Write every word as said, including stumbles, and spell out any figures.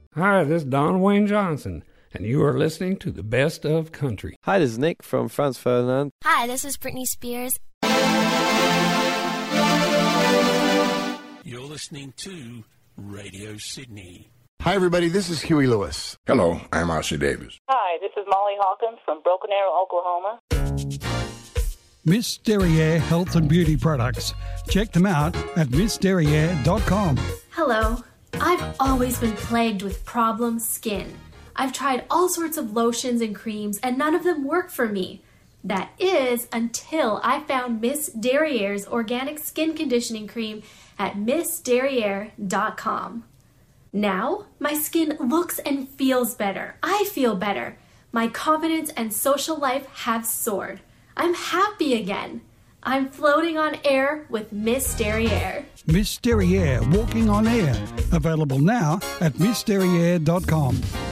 Hi, this is Don Wayne Johnson, and you are listening to the Best of Country. Hi, this is Nick from Franz Ferdinand. Hi, this is Britney Spears. You're listening to Radio Sydney. Hi, everybody. This is Huey Lewis. Hello, I'm R C Davis. Hi, this is Molly Hawkins from Broken Arrow, Oklahoma. Miss Derriere Health and Beauty Products. Check them out at miss derriere dot com. Hello. I've always been plagued with problem skin. I've tried all sorts of lotions and creams, and none of them work for me. That is until I found Miss Derriere's organic skin conditioning cream at miss derriere dot com. Now, my skin looks and feels better. I feel better. My confidence and social life have soared. I'm happy again. I'm floating on air with Miss Derriere. Miss Derriere Walking on Air. Available now at miss derriere dot com.